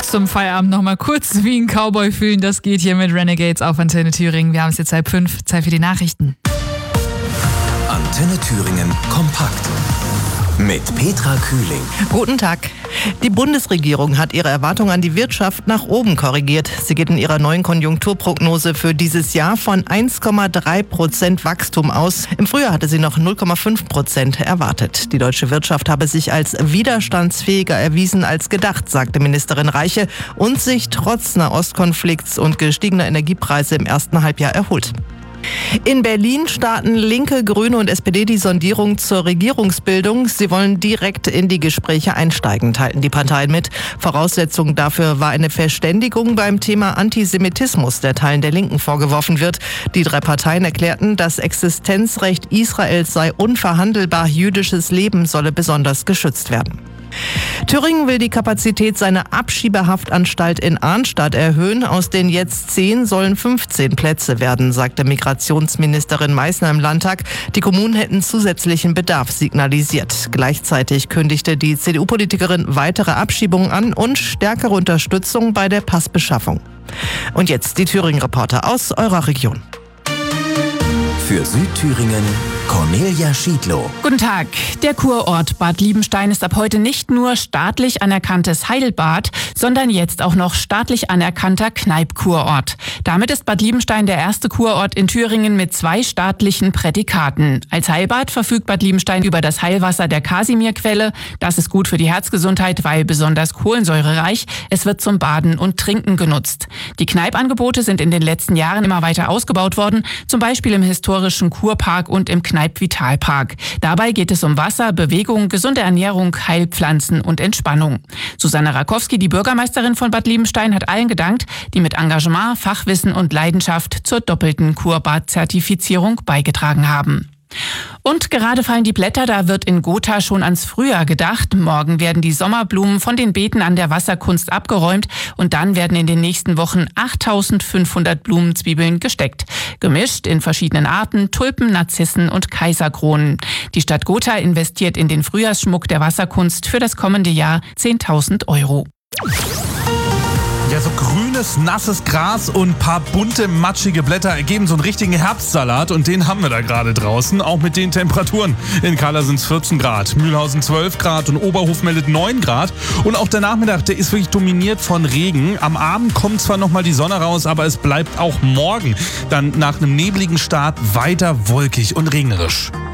zum Feierabend nochmal kurz wie ein Cowboy fühlen. Das geht hier mit Renegades auf Antenne Thüringen. Wir haben es jetzt 4:30, Zeit für die Nachrichten. Antenne Thüringen kompakt mit Petra Kühling. Guten Tag. Die Bundesregierung hat ihre Erwartungen an die Wirtschaft nach oben korrigiert. Sie geht in ihrer neuen Konjunkturprognose für dieses Jahr von 1,3% Wachstum aus. Im Frühjahr hatte sie noch 0,5% erwartet. Die deutsche Wirtschaft habe sich als widerstandsfähiger erwiesen als gedacht, sagte Ministerin Reiche, und sich trotz Nahostkonflikts und gestiegener Energiepreise im ersten Halbjahr erholt. In Berlin starten Linke, Grüne und SPD die Sondierung zur Regierungsbildung. Sie wollen direkt in die Gespräche einsteigen, teilten die Parteien mit. Voraussetzung dafür war eine Verständigung beim Thema Antisemitismus, der Teilen der Linken vorgeworfen wird. Die drei Parteien erklärten, das Existenzrecht Israels sei unverhandelbar, jüdisches Leben solle besonders geschützt werden. Thüringen will die Kapazität seiner Abschiebehaftanstalt in Arnstadt erhöhen. Aus den jetzt 10 sollen 15 Plätze werden, sagte Migrationsministerin Meißner im Landtag. Die Kommunen hätten zusätzlichen Bedarf signalisiert. Gleichzeitig kündigte die CDU-Politikerin weitere Abschiebungen an und stärkere Unterstützung bei der Passbeschaffung. Und jetzt die Thüringen-Reporter aus eurer Region. Für Südthüringen Cornelia Schiedlow. Guten Tag. Der Kurort Bad Liebenstein ist ab heute nicht nur staatlich anerkanntes Heilbad, sondern jetzt auch noch staatlich anerkannter Kneipp-Kurort. Damit ist Bad Liebenstein der erste Kurort in Thüringen mit 2 staatlichen Prädikaten. Als Heilbad verfügt Bad Liebenstein über das Heilwasser der Kasimirquelle. Das ist gut für die Herzgesundheit, weil besonders kohlensäurereich. Es wird zum Baden und Trinken genutzt. Die Kneipp-Angebote sind in den letzten Jahren immer weiter ausgebaut worden, zum Beispiel im historischen Kurpark und im Kneipp-Vitalpark. Dabei geht es um Wasser, Bewegung, gesunde Ernährung, Heilpflanzen und Entspannung. Susanne Rakowski, die Bürgermeisterin von Bad Liebenstein, hat allen gedankt, die mit Engagement, Fachwissen und Leidenschaft zur doppelten Kurbad-Zertifizierung beigetragen haben. Und gerade fallen die Blätter, da wird in Gotha schon ans Frühjahr gedacht. Morgen werden die Sommerblumen von den Beeten an der Wasserkunst abgeräumt und dann werden in den nächsten Wochen 8500 Blumenzwiebeln gesteckt. Gemischt in verschiedenen Arten, Tulpen, Narzissen und Kaiserkronen. Die Stadt Gotha investiert in den Frühjahrsschmuck der Wasserkunst für das kommende Jahr 10.000 €. Ja, so grünes, nasses Gras und ein paar bunte, matschige Blätter ergeben so einen richtigen Herbstsalat und den haben wir da gerade draußen, auch mit den Temperaturen. In Kala sind es 14 Grad, Mühlhausen 12 Grad und Oberhof meldet 9 Grad. Und auch der Nachmittag, der ist wirklich dominiert von Regen. Am Abend kommt zwar nochmal die Sonne raus, aber es bleibt auch morgen dann nach einem nebligen Start weiter wolkig und regnerisch.